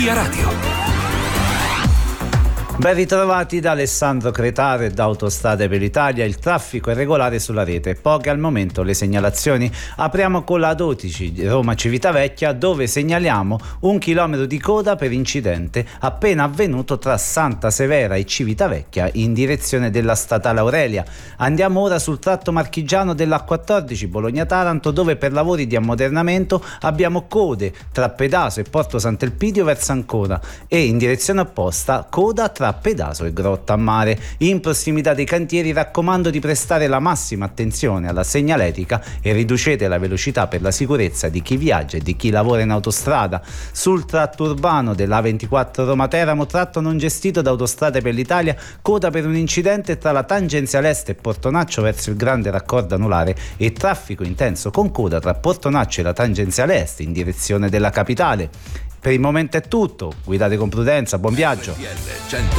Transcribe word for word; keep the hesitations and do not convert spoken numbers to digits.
Via Radio. Ben ritrovati da Alessandro Cretaro e da Autostrade per l'Italia. Il traffico è regolare sulla rete, poche al momento le segnalazioni. Apriamo con la dodici Roma-Civitavecchia, dove segnaliamo un chilometro di coda per incidente appena avvenuto tra Santa Severa e Civitavecchia in direzione della statale Aurelia. Andiamo ora sul tratto marchigiano della A quattordici Bologna-Taranto, dove per lavori di ammodernamento abbiamo code tra Pedaso e Porto Sant'Elpidio verso Ancona e in direzione opposta coda tra Pedaso e Grotta a Mare. In prossimità dei cantieri raccomando di prestare la massima attenzione alla segnaletica e riducete la velocità per la sicurezza di chi viaggia e di chi lavora in autostrada. Sul tratto urbano della A ventiquattro Roma-Teramo, tratto non gestito da Autostrade per l'Italia, coda per un incidente tra la tangenziale est e Portonaccio verso il grande raccordo anulare e traffico intenso con coda tra Portonaccio e la tangenziale est in direzione della capitale. Per il momento è tutto, guidate con prudenza, buon viaggio.